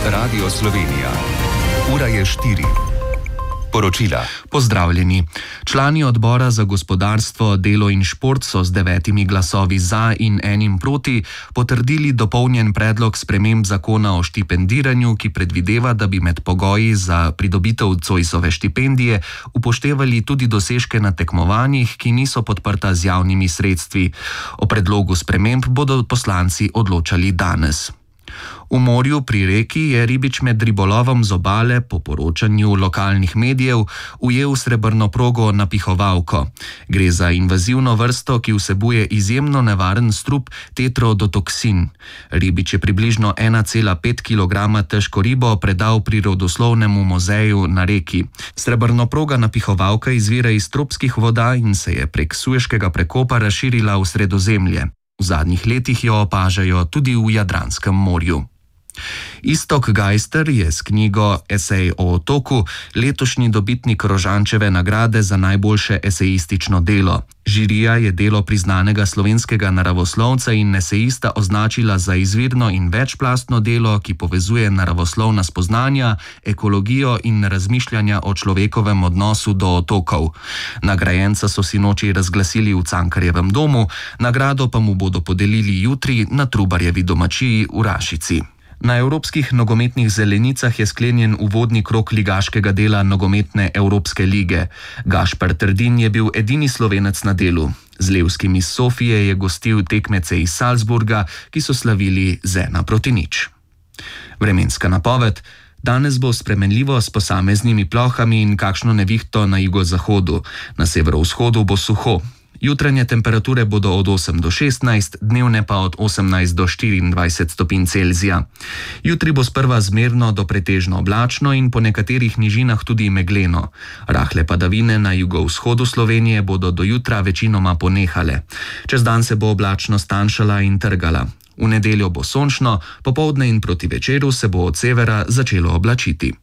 Radio Slovenija. Ura je 4. Poročila. Pozdravljeni. Člani odbora za gospodarstvo, delo in šport so z 9 glasovi za in 1 proti potrdili dopolnjen predlog sprememb zakona o štipendiranju, ki predvideva, da bi med pogoji za pridobitev Zoisove štipendije upoštevali tudi dosežke na tekmovanjih, ki niso podprta z javnimi sredstvi. O predlogu sprememb bodo poslanci odločali danes. V morju pri Reki je ribič med ribolovom z obale, po poročanju lokalnih medijev, ujel srebrno progo napihovalko. Gre za invazivno vrsto, ki vsebuje izjemno nevaren strup tetrodotoksin. Ribič je približno 1,5 kg težko ribo predal Prirodoslovnemu muzeju na Reki. Srebrno proga napihovalka izvira iz tropskih voda in se je prek Sueškega prekopa razširila v Sredozemlje. V zadnjih letih jo opažajo tudi v Jadranskem morju. Iztok Gajster je s knjigo Esej o otoku letošnji dobitnik Rožančeve nagrade za najboljše esejistično delo. Žirija je delo priznanega slovenskega naravoslovca in esejista označila za izvirno in večplastno delo, ki povezuje naravoslovna spoznanja, ekologijo in razmišljanja o človekovem odnosu do otokov. Nagrajenca so sinoči razglasili v Cankarjevem domu, nagrado pa mu bodo podelili jutri na Trubarjevi domačiji v Rašici. Na evropskih nogometnih zelenicah je sklenjen uvodni krog ligaškega dela nogometne Evropske lige. Gašper Trdin je bil edini Slovenec na delu. Z Levskim iz Sofije je gostil tekmece iz Salzburga, ki so slavili z 1-0. Vremenska napoved. Danes bo spremenljivo s posameznimi plohami in kakšno nevihto na jugozahodu. Na severovzhodu bo suho. Jutranje temperature bodo od 8 do 16, dnevne pa od 18 do 24 stopinj Celzija. Jutri bo sprva zmerno do pretežno oblačno in po nekaterih nižinah tudi megleno. Rahle padavine na jugovzhodu Slovenije bodo do jutra večinoma ponehale. Čez dan se bo oblačnost tanjšala in trgala. V nedeljo bo sončno, popoldne in proti večeru se bo od severa začelo oblačiti.